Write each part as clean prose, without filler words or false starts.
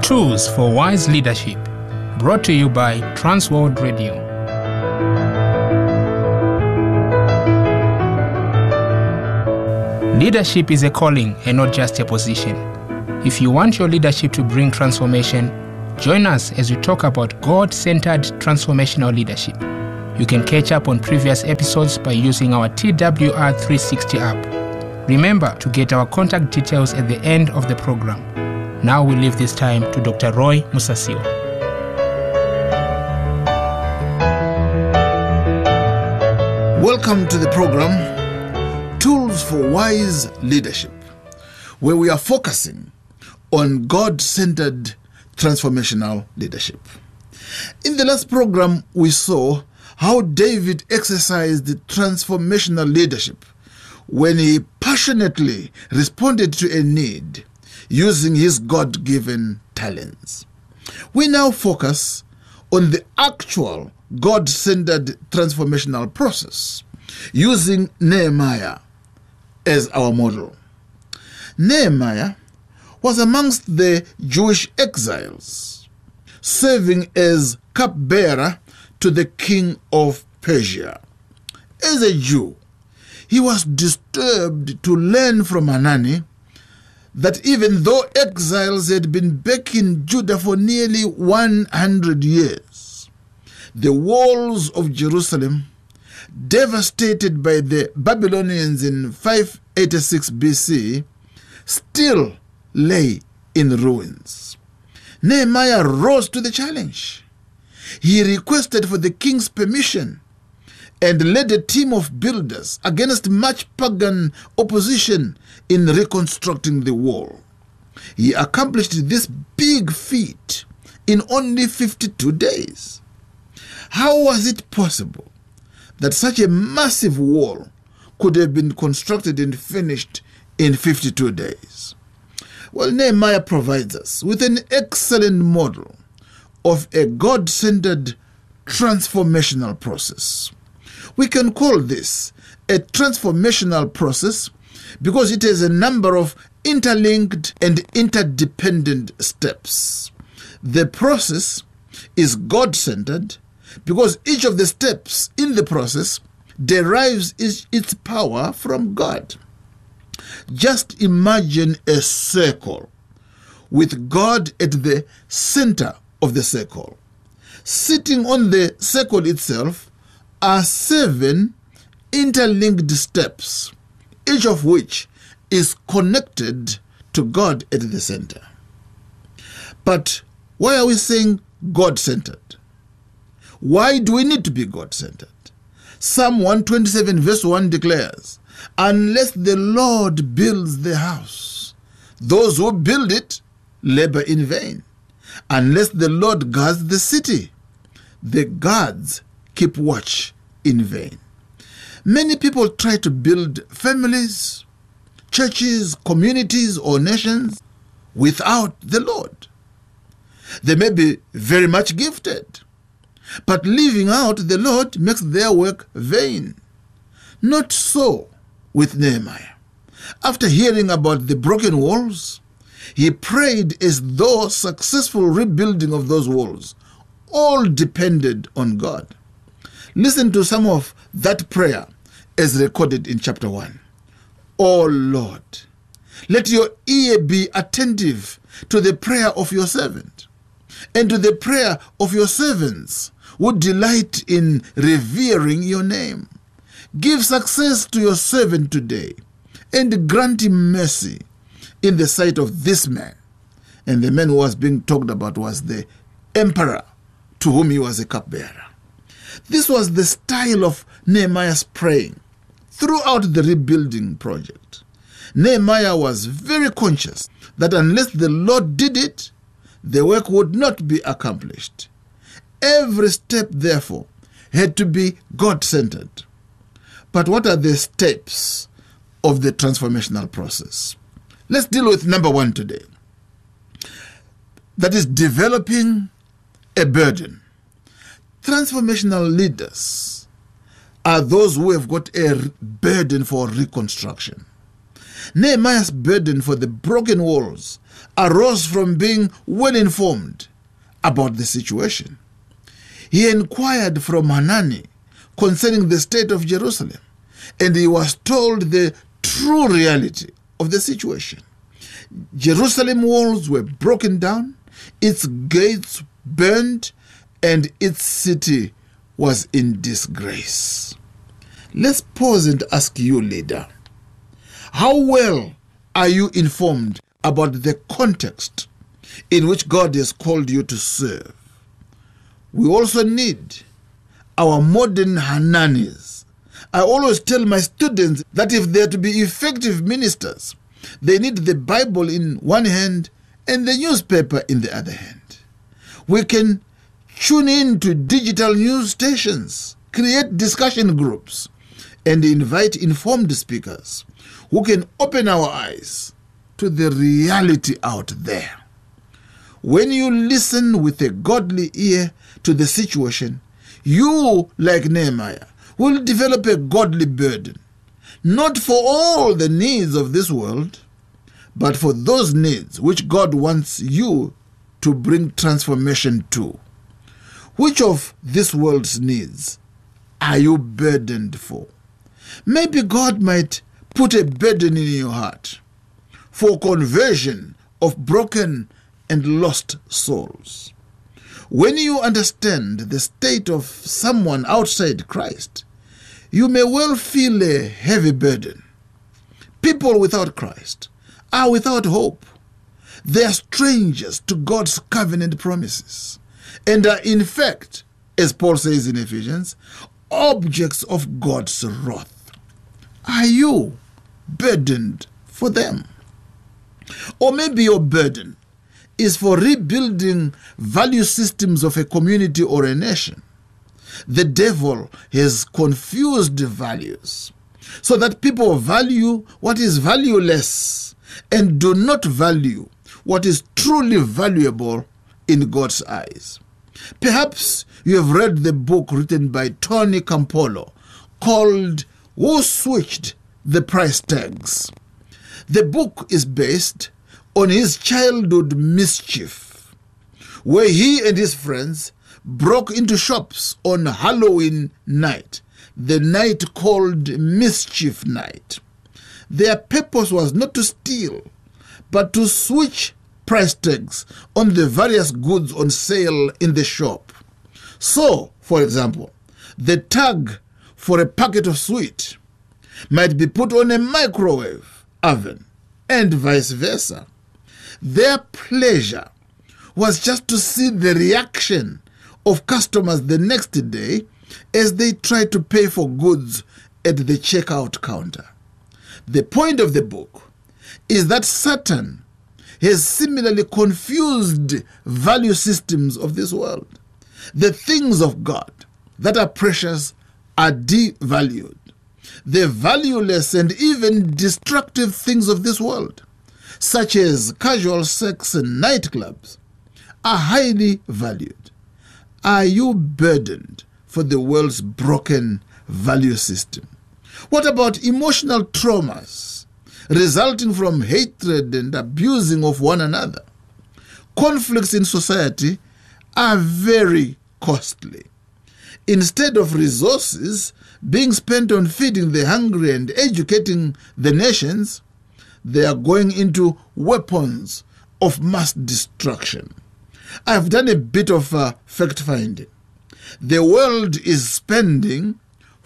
Tools for Wise Leadership, brought to you by Transworld Radio. Leadership is a calling and not just a position. If you want your leadership to bring transformation, join us as we talk about God-centered transformational leadership. You can catch up on previous episodes by using our TWR 360 app. Remember to get our contact details at the end of the program. Now we leave this time to Dr. Roy Musasiwa. Welcome to the program, Tools for Wise Leadership, where we are focusing on God-centered transformational leadership. In the last program, we saw how David exercised transformational leadership when he passionately responded to a need using his God-given talents. We now focus on the actual God-centered transformational process using Nehemiah as our model. Nehemiah was amongst the Jewish exiles, serving as cupbearer to the king of Persia. As a Jew, he was disturbed to learn from Hanani that even though exiles had been back in Judah for nearly 100 years, the walls of Jerusalem, devastated by the Babylonians in 586 BC, still lay in ruins. Nehemiah rose to the challenge. He requested for the king's permission and led a team of builders against much pagan opposition in reconstructing the wall. He accomplished this big feat in only 52 days. How was it possible that such a massive wall could have been constructed and finished in 52 days? Well, Nehemiah provides us with an excellent model of a God-centered transformational process. We can call this a transformational process because it has a number of interlinked and interdependent steps. The process is God-centered because each of the steps in the process derives its power from God. Just imagine a circle with God at the center of the circle. Sitting on the circle itself are 7 interlinked steps, each of which is connected to God at the center. But why are we saying God-centered? Why do we need to be God-centered? Psalm 127 verse 1 declares, "Unless the Lord builds the house, those who build it labor in vain. Unless the Lord guards the city, the guards keep watch in vain." Many people try to build families, churches, communities, or nations without the Lord. They may be very much gifted, but leaving out the Lord makes their work vain. Not so with Nehemiah. After hearing about the broken walls, he prayed as though successful rebuilding of those walls all depended on God. Listen to some of that prayer as recorded in chapter 1. "O Lord, let your ear be attentive to the prayer of your servant, and to the prayer of your servants who delight in revering your name. Give success to your servant today, and grant him mercy in the sight of this man." And the man who was being talked about was the emperor to whom he was a cupbearer. This was the style of Nehemiah's praying throughout the rebuilding project. Nehemiah was very conscious that unless the Lord did it, the work would not be accomplished. Every step, therefore, had to be God-centered. But what are the steps of the transformational process? Let's deal with number 1 today. That is developing a burden. Transformational leaders are those who have got a burden for reconstruction. Nehemiah's burden for the broken walls arose from being well informed about the situation. He inquired from Hanani concerning the state of Jerusalem, and he was told the true reality of the situation. Jerusalem walls were broken down, its gates burned, and its city was in disgrace. Let's pause and ask you, leader, how well are you informed about the context in which God has called you to serve? We also need our modern Hananis. I always tell my students that if they are to be effective ministers, they need the Bible in one hand and the newspaper in the other hand. We can tune in to digital news stations, create discussion groups, and invite informed speakers who can open our eyes to the reality out there. When you listen with a godly ear to the situation, you, like Nehemiah, will develop a godly burden, not for all the needs of this world, but for those needs which God wants you to bring transformation to. Which of this world's needs are you burdened for? Maybe God might put a burden in your heart for conversion of broken and lost souls. When you understand the state of someone outside Christ, you may well feel a heavy burden. People without Christ are without hope. They are strangers to God's covenant promises and are in fact, as Paul says in Ephesians, objects of God's wrath. Are you burdened for them? Or maybe your burden is for rebuilding value systems of a community or a nation. The devil has confused values so that people value what is valueless and do not value what is truly valuable in God's eyes. Perhaps you have read the book written by Tony Campolo called Who Switched the Price Tags? The book is based on his childhood mischief, where he and his friends broke into shops on Halloween night, the night called Mischief Night. Their purpose was not to steal, but to switch price tags on the various goods on sale in the shop. So, for example, the tag for a packet of sweet might be put on a microwave oven and vice versa. Their pleasure was just to see the reaction of customers the next day as they tried to pay for goods at the checkout counter. The point of the book is that Satan has similarly confused value systems of this world. The things of God that are precious are devalued. The valueless and even destructive things of this world, such as casual sex and nightclubs, are highly valued. Are you burdened for the world's broken value system? What about emotional traumas resulting from hatred and abusing of one another? Conflicts in society are very costly. Instead of resources being spent on feeding the hungry and educating the nations, they are going into weapons of mass destruction. I've done a bit of fact-finding. The world is spending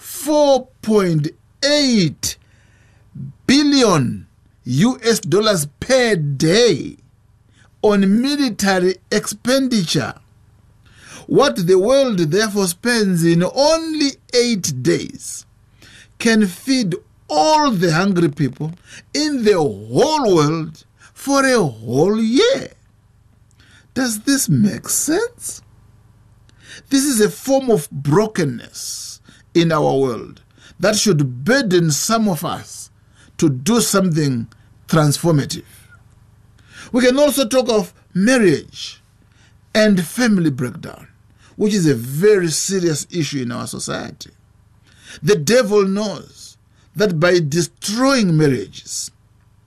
$4.8 billion US per day on military expenditure. What the world therefore spends in only 8 days can feed all the hungry people in the whole world for a whole year. Does this make sense? This is a form of brokenness in our world that should burden some of us to do something transformative. We can also talk of marriage and family breakdown, which is a very serious issue in our society. The devil knows that by destroying marriages,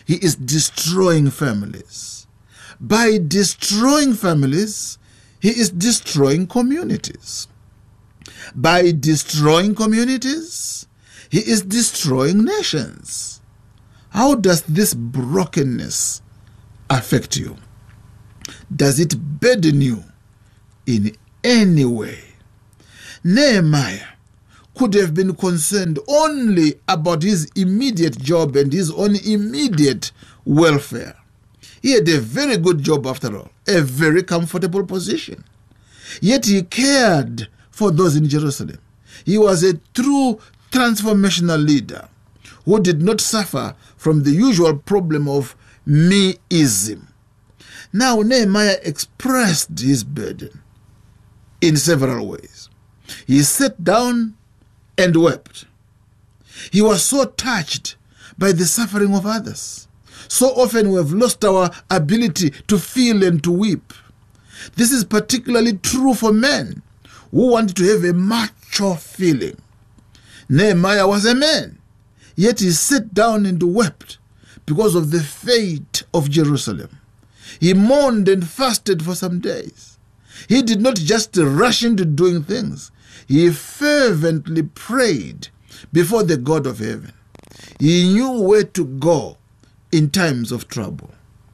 he is destroying families. By destroying families, he is destroying communities. By destroying communities, he is destroying nations. How does this brokenness affect you? Does it burden you in any way? Nehemiah could have been concerned only about his immediate job and his own immediate welfare. He had a very good job after all, a very comfortable position. Yet he cared for those in Jerusalem. He was a true transformational leader who did not suffer from the usual problem of me-ism. Now Nehemiah expressed his burden in several ways. He sat down and wept. He was so touched by the suffering of others. So often we have lost our ability to feel and to weep. This is particularly true for men who want to have a macho feeling. Nehemiah was a man, yet he sat down and wept because of the fate of Jerusalem. He mourned and fasted for some days. He did not just rush into doing things. He fervently prayed before the God of heaven. He knew where to go in times of trouble.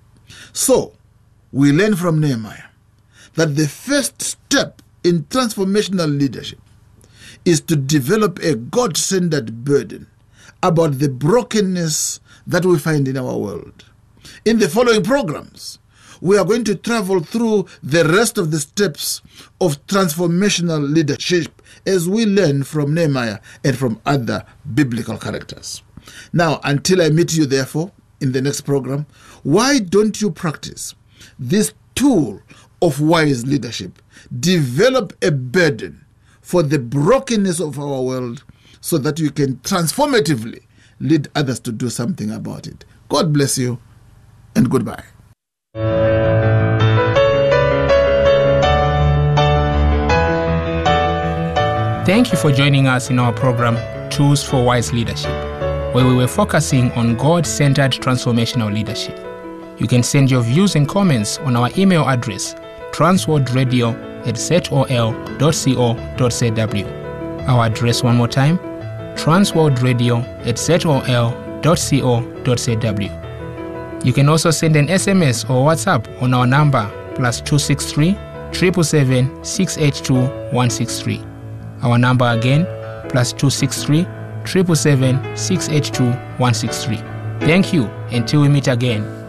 So, we learn from Nehemiah that the first step in transformational leadership is to develop a God-centered burden about the brokenness that we find in our world. In the following programs, we are going to travel through the rest of the steps of transformational leadership as we learn from Nehemiah and from other biblical characters. Now, until I meet you, therefore, in the next program, why don't you practice this tool of wise leadership? Develop a burden for the brokenness of our world so that you can transformatively lead others to do something about it. God bless you, and goodbye. Thank you for joining us in our program, Tools for Wise Leadership, where we were focusing on God-centered transformational leadership. You can send your views and comments on our email address, transworldradio@zol.co.za. Our address one more time, transworldradio@zol.co.za. You can also send an SMS or WhatsApp on our number +263 777 682 163. Our number again, +263 777 682 163. Thank you until we meet again.